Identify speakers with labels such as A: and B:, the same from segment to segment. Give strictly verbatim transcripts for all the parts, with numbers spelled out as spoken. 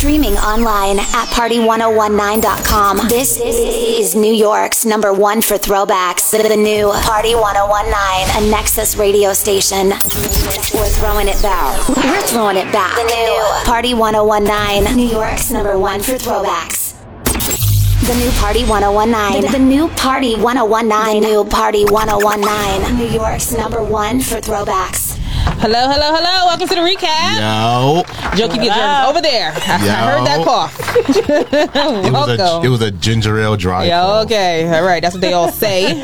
A: Streaming online at party one oh one nine dot com. This is New York's number one for throwbacks. The new Party one oh one nine, a Nexus radio station. We're throwing it back. We're throwing it back. The new Party one oh one nine, New York's number one for throwbacks. The new Party one oh one nine. The new Party one oh one nine. The new Party one oh one nine, New York's number one for throwbacks.
B: Hello, hello, hello. Welcome to the recap.
C: Yo.
B: Joe, keep your germs over there. I,
C: Yo.
B: I heard that cough.
C: It was, a, it was a ginger ale dry
B: Yeah,
C: cough.
B: okay. All right. That's what they all say.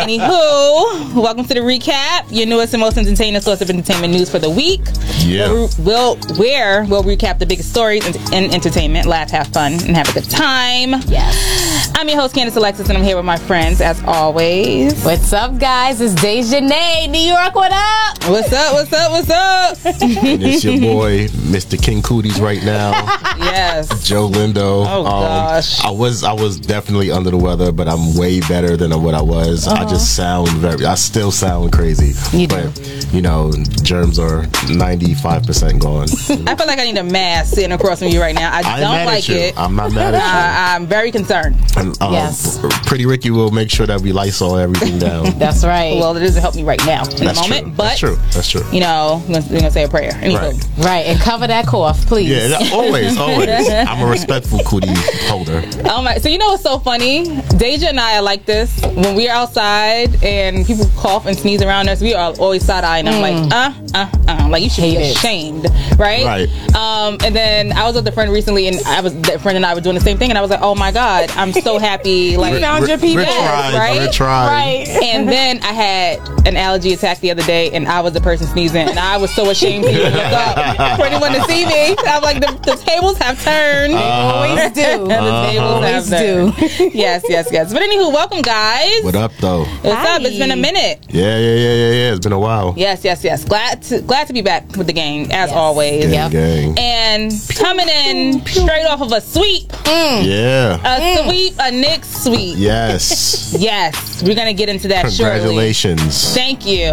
B: Anywho, welcome to the recap, your newest and most entertaining source of entertainment news for the week.
C: Yeah.
B: We'll, we'll, where we'll recap the biggest stories in, in entertainment, laugh, have fun, and have a good time.
D: Yes.
B: I'm your host, Candace Alexis, and I'm here with my friends, as always.
D: What's up, guys? It's Dejanay. New York, what up?
B: What's up, what's up, what's up?
C: And it's your boy, Mister King Cooties right now.
B: Yes.
C: Joe Lindo.
B: Oh, gosh.
C: I was I was definitely under the weather, but I'm way better than what I was.
B: Uh-huh.
C: I just sound very, I still sound crazy.
D: You do.
C: But, you know, germs are ninety-five percent gone.
B: I feel like I need a mask sitting across from you right now. I
C: I'm
B: don't
C: mad
B: like
C: at you.
B: it.
C: I'm not mad at you.
B: I, I'm very concerned.
C: And, um,
D: Yes.
C: Pretty Ricky will make sure that we Lysol everything down.
D: That's right.
B: Well, it doesn't help me right now in
C: That's
B: the moment,
C: true.
B: but
C: That's true. That's true.
B: you know, we're gonna, we're gonna say a prayer. Anywho.
C: Right.
D: Right, and cover that cough, please.
C: Yeah, that- always, always. I'm a respectful cootie holder.
B: Oh my! So you know what's so funny? Deja and I are like this when we're outside and people cough and sneeze around us. We are always side eyeing them like, uh, uh, uh, like you should
D: Hate
B: be
D: it.
B: ashamed, right?
C: Right.
B: Um, and then I was with a friend recently, and I was that friend and I were doing the same thing, and I was like, oh my god, I'm so happy, like,
D: found your people.
C: Rich tried,
B: right?
C: Rich tried.
D: Right.
B: And then I had an allergy attack the other day, and I was the person sneezing, and I was so ashamed to even look up for anyone to see me. I'm like, the, the tables have turned.
D: Always do.
B: The tables
D: Always
B: have
D: do.
B: turned. Yes, yes, yes. But anywho, welcome, guys.
C: What up, though?
B: What's
D: Hi.
B: up? It's been a minute.
C: Yeah, yeah, yeah, yeah, yeah. It's been a while.
B: Yes, yes, yes. Glad to glad to be back with the gang as
D: Yes.
B: always.
C: Gang,
D: Yep.
C: gang.
B: And coming in straight off of a sweep,
C: Yeah.
B: a sweep, a Knicks sweep.
C: Yes.
B: Yes, we're gonna get into that shortly.
C: Congratulations.
B: Thank you.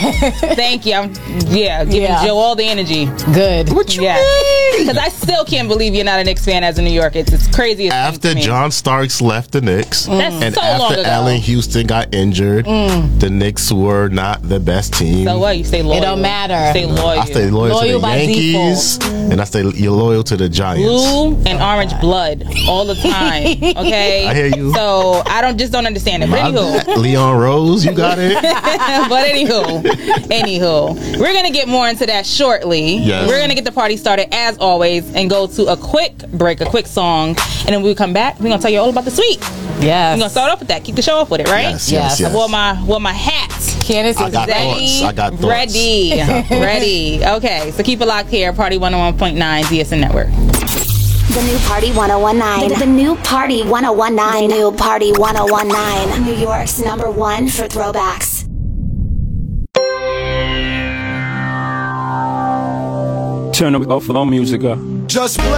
B: Thank you. I'm yeah, giving
D: Yeah.
B: Joe all the energy.
D: Good.
C: What you
B: Yeah.
C: mean?
B: Because I still can't believe you're not a Knicks fan as a New Yorker. It's, it's crazy. as thing
C: After
B: to me.
C: John Starks left the Knicks,
B: That's
C: and
B: so long
C: after
B: ago.
C: Allen Houston got injured, the Knicks were not the best team.
B: So what? You stay loyal.
D: It don't matter.
B: You stay loyal.
C: I stay loyal,
D: Loyal
C: to the
D: by
C: Yankees, and I stay you're loyal to the Giants.
B: Blue and orange blood all the time. Okay.
C: I hear you.
B: So I don't just don't understand it. But
C: My
B: anywho,
C: bad. Leon Rose, you got it.
B: but anywho, anywho, we're gonna get more into that shortly.
C: Yes.
B: We're gonna get the party started as always and go to a quick break, a quick song, and then when we come back, we're gonna tell you all about the suite.
D: Yes.
B: We're gonna start off with that. Keep the show off with it, right?
C: Yes,
D: Yes.
C: yes, yes.
B: I wore my wore my hat.
D: Candace
C: I
D: is
C: got
D: ready.
C: thoughts. I got thoughts.
B: Ready, ready. Okay, so keep it locked here. Party one oh one point nine D S N Network.
A: The new Party one oh one nine. The, the new Party one oh one nine. The new Party one oh one nine. New York's number one for throwbacks.
E: Turn up for the music up.
F: Just play